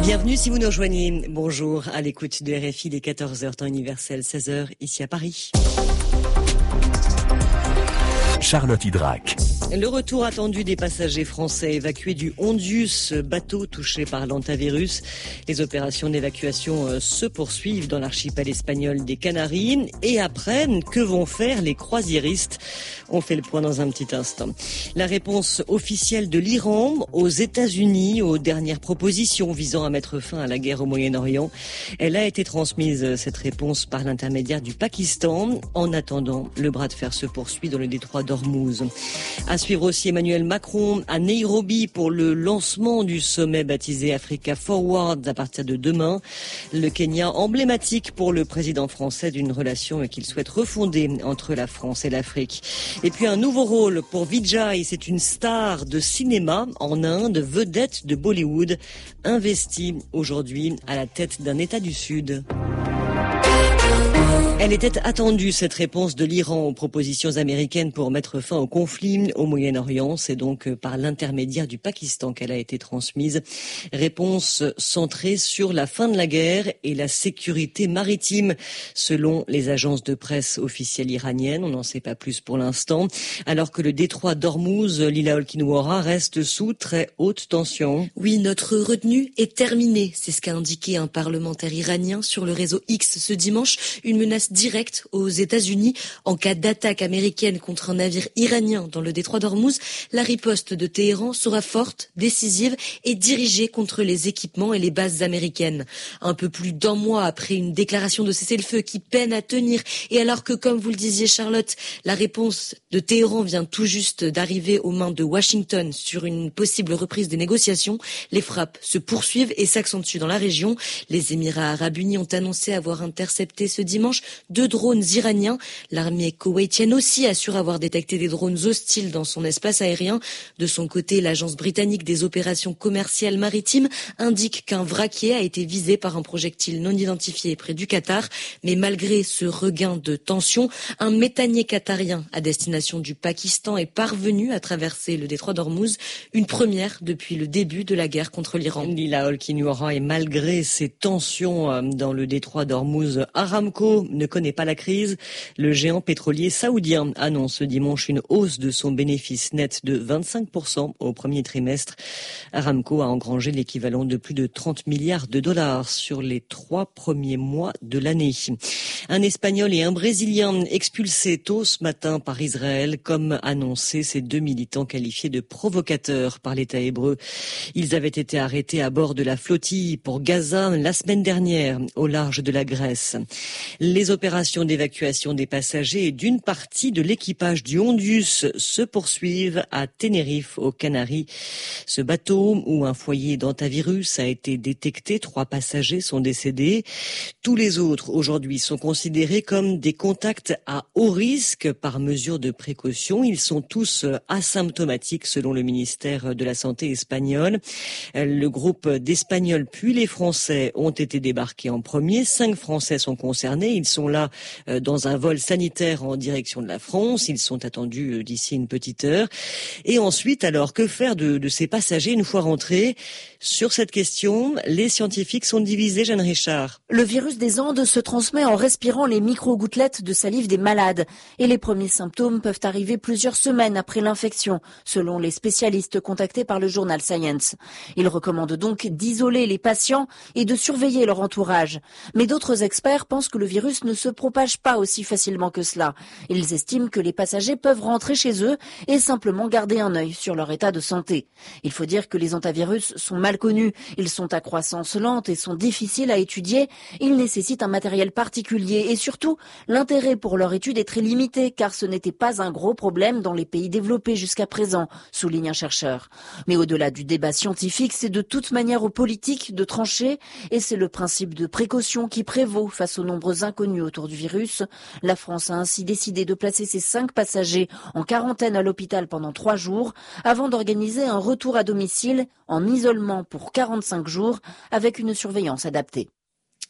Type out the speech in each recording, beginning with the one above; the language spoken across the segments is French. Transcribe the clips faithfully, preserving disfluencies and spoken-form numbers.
Bienvenue si vous nous rejoignez. Bonjour à l'écoute de R F I, les quatorze heures temps universel, seize heures ici à Paris. Charlotte Hydrac. Le retour attendu des passagers français évacués du Hondius, bateau touché par l'hantavirus. Les opérations d'évacuation se poursuivent dans l'archipel espagnol des Canaries. Et après, que vont faire les croisiéristes ? On fait le point dans un petit instant. La réponse officielle de l'Iran aux États-Unis aux dernières propositions visant à mettre fin à la guerre au Moyen-Orient. Elle a été transmise, cette réponse, par l'intermédiaire du Pakistan. En attendant, le bras de fer se poursuit dans le détroit d'Ormuz. À suivre aussi Emmanuel Macron à Nairobi pour le lancement du sommet baptisé Africa Forward à partir de demain. Le Kenya emblématique pour le président français d'une relation qu'il souhaite refonder entre la France et l'Afrique. Et puis un nouveau rôle pour Vijay, c'est une star de cinéma en Inde, vedette de Bollywood, investie aujourd'hui à la tête d'un État du Sud. Elle était attendue, cette réponse de l'Iran aux propositions américaines pour mettre fin au conflit au Moyen-Orient. C'est donc par l'intermédiaire du Pakistan qu'elle a été transmise. Réponse centrée sur la fin de la guerre et la sécurité maritime, selon les agences de presse officielles iraniennes. On n'en sait pas plus pour l'instant. Alors que le détroit d'Ormuz, Lila Olkinuora, reste sous très haute tension. Oui, notre retenue est terminée. C'est ce qu'a indiqué un parlementaire iranien sur le réseau X ce dimanche. Une menace directe aux États-Unis en cas d'attaque américaine contre un navire iranien dans le détroit d'Ormuz. La riposte de Téhéran sera forte, décisive et dirigée contre les équipements et les bases américaines. Un peu plus d'un mois après une déclaration de cessez-le-feu qui peine à tenir et alors que, comme vous le disiez Charlotte, la réponse de Téhéran vient tout juste d'arriver aux mains de Washington sur une possible reprise des négociations, les frappes se poursuivent et s'accentuent dans la région. Les Émirats arabes unis ont annoncé avoir intercepté ce dimanche deux drones iraniens. L'armée koweïtienne aussi assure avoir détecté des drones hostiles dans son espace aérien. De son côté, l'agence britannique des opérations commerciales maritimes indique qu'un vraquier a été visé par un projectile non identifié près du Qatar. Mais malgré ce regain de tension, un méthanier qatarien à destination du Pakistan est parvenu à traverser le détroit d'Ormuz, une première depuis le début de la guerre contre l'Iran. Lila Olkinuora, et malgré ces tensions dans le détroit d'Ormuz, Aramco ne connaît pas la crise. Le géant pétrolier saoudien annonce ce dimanche une hausse de son bénéfice net de vingt-cinq pour cent au premier trimestre. Aramco a engrangé l'équivalent de plus de trente milliards de dollars sur les trois premiers mois de l'année. Un Espagnol et un Brésilien expulsés tôt ce matin par Israël, comme annoncé ces deux militants qualifiés de provocateurs par l'État hébreu. Ils avaient été arrêtés à bord de la flottille pour Gaza la semaine dernière, au large de la Grèce. Les opérations d'évacuation des passagers et d'une partie de l'équipage du Hondius se poursuivent à Tenerife, aux Canaries. Ce bateau où un foyer d'hantavirus a été détecté, trois passagers sont décédés. Tous les autres aujourd'hui sont considérés comme des contacts à haut risque par mesure de précaution. Ils sont tous asymptomatiques selon le ministère de la Santé espagnol. Le groupe d'Espagnols puis les Français ont été débarqués en premier. Cinq Français sont concernés. Ils sont là dans un vol sanitaire en direction de la France. Ils sont attendus d'ici une petite heure. Et ensuite, alors, que faire de, de ces passagers une fois rentrés ? Sur cette question, les scientifiques sont divisés, Jeanne Richard. Le virus des Andes se transmet en respirant les micro-gouttelettes de salive des malades. Et les premiers symptômes peuvent arriver plusieurs semaines après l'infection, selon les spécialistes contactés par le journal Science. Ils recommandent donc d'isoler les patients et de surveiller leur entourage. Mais d'autres experts pensent que le virus ne se propage pas aussi facilement que cela. Ils estiment que les passagers peuvent rentrer chez eux et simplement garder un œil sur leur état de santé. Il faut dire que les hantavirus sont mal connus. Ils sont à croissance lente et sont difficiles à étudier. Ils nécessitent un matériel particulier et surtout, l'intérêt pour leur étude est très limité car ce n'était pas un gros problème dans les pays développés jusqu'à présent, souligne un chercheur. Mais au-delà du débat scientifique, c'est de toute manière aux politiques de trancher et c'est le principe de précaution qui prévaut face aux nombreux inconnus autour du virus. La France a ainsi décidé de placer ses cinq passagers en quarantaine à l'hôpital pendant trois jours avant d'organiser un retour à domicile en isolement pour quarante-cinq jours avec une surveillance adaptée.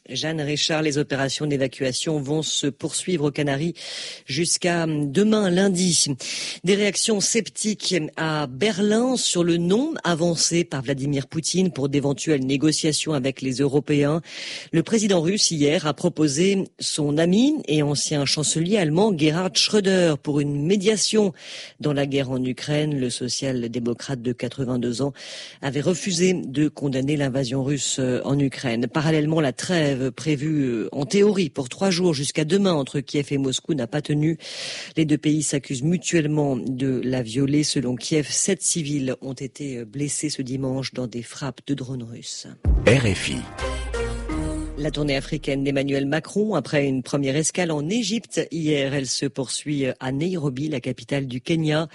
Jeanne Richard, les opérations d'évacuation vont se poursuivre aux Canaries jusqu'à demain lundi. Des réactions sceptiques à Berlin sur le nom avancé par Vladimir Poutine pour d'éventuelles négociations avec les Européens. Le président russe hier a proposé son ami et ancien chancelier allemand Gerhard Schröder pour une médiation dans la guerre en Ukraine. Le social-démocrate de quatre-vingt-deux ans avait refusé de condamner l'invasion russe en Ukraine. Parallèlement, la trêve prévue en théorie pour trois jours jusqu'à demain entre Kiev et Moscou n'a pas tenu. Les deux pays s'accusent mutuellement de la violer. Selon Kiev, sept civils ont été blessés ce dimanche dans des frappes de drones russes. R F I. La tournée africaine d'Emmanuel Macron, après une première escale en Égypte hier, elle se poursuit à Nairobi, la capitale du Kenya.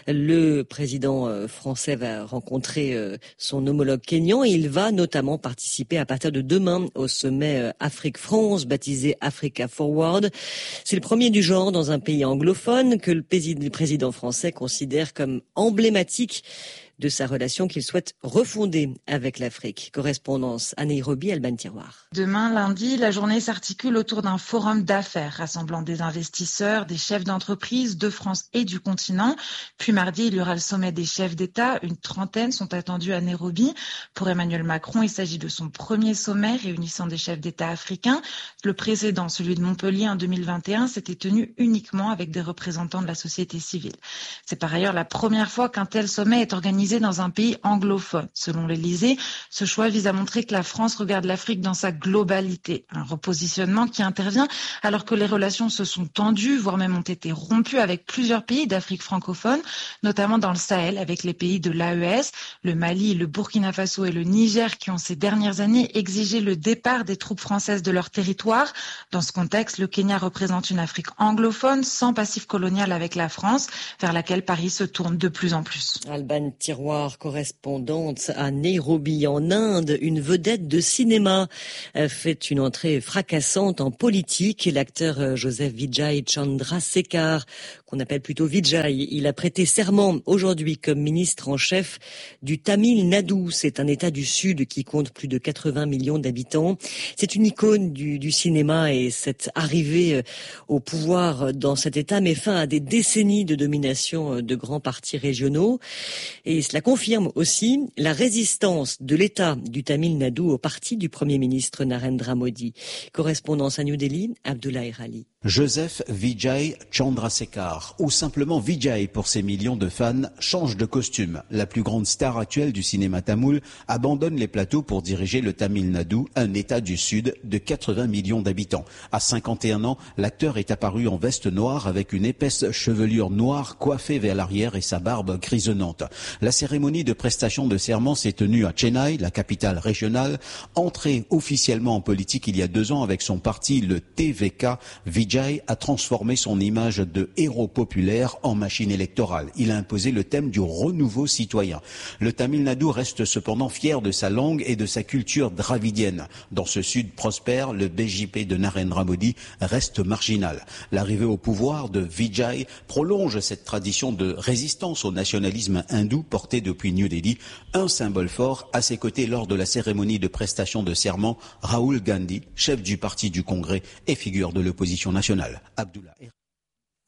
Le président français va rencontrer son homologue kényan et il va notamment participer à partir de demain au sommet Afrique-France, baptisé Africa Forward. C'est le premier du genre dans un pays anglophone que le président français considère comme emblématique de sa relation qu'il souhaite refonder avec l'Afrique. Correspondance à Nairobi, Alban Tiroir. Demain, lundi, la journée s'articule autour d'un forum d'affaires rassemblant des investisseurs, des chefs d'entreprise de France et du continent. Puis mardi, il y aura le sommet des chefs d'État. Une trentaine sont attendus à Nairobi. Pour Emmanuel Macron, il s'agit de son premier sommet réunissant des chefs d'État africains. Le précédent, celui de Montpellier en deux mille vingt et un, s'était tenu uniquement avec des représentants de la société civile. C'est par ailleurs la première fois qu'un tel sommet est organisé dans un pays anglophone. Selon l'Élysée, ce choix vise à montrer que la France regarde l'Afrique dans sa globalité. Un repositionnement qui intervient alors que les relations se sont tendues, voire même ont été rompues avec plusieurs pays d'Afrique francophone, notamment dans le Sahel avec les pays de l'A E S, le Mali, le Burkina Faso et le Niger qui ont ces dernières années exigé le départ des troupes françaises de leur territoire. Dans ce contexte, le Kenya représente une Afrique anglophone sans passif colonial avec la France, vers laquelle Paris se tourne de plus en plus. Alban Tiroir, correspondante à Nairobi en Inde, une vedette de cinéma fait une entrée fracassante en politique. L'acteur Joseph Vijay Chandrasekhar, qu'on appelle plutôt Vijay, il a prêté serment aujourd'hui comme ministre en chef du Tamil Nadu. C'est un État du Sud qui compte plus de quatre-vingts millions d'habitants. C'est une icône du, du cinéma et cette arrivée au pouvoir dans cet État met fin à des décennies de domination de grands partis régionaux. Et cela confirme aussi la résistance de l'État du Tamil Nadu au parti du Premier ministre Narendra Modi. Correspondance à New Delhi, Abdullah Erali. Joseph Vijay Chandrasekhar, ou simplement Vijay pour ses millions de fans, change de costume. La plus grande star actuelle du cinéma tamoul abandonne les plateaux pour diriger le Tamil Nadu, un État du Sud de quatre-vingts millions d'habitants. À cinquante et un ans, l'acteur est apparu en veste noire avec une épaisse chevelure noire coiffée vers l'arrière et sa barbe grisonnante. La cérémonie de prestation de serment s'est tenue à Chennai, la capitale régionale. Entré officiellement en politique il y a deux ans avec son parti, le T V K, Vijay a transformé son image de héros populaire en machine électorale. Il a imposé le thème du renouveau citoyen. Le Tamil Nadu reste cependant fier de sa langue et de sa culture dravidienne. Dans ce sud prospère, le B J P de Narendra Modi reste marginal. L'arrivée au pouvoir de Vijay prolonge cette tradition de résistance au nationalisme hindou porté depuis New Delhi. Un symbole fort à ses côtés lors de la cérémonie de prestation de serment, Rahul Gandhi, chef du parti du Congrès et figure de l'opposition nationale. Abdullah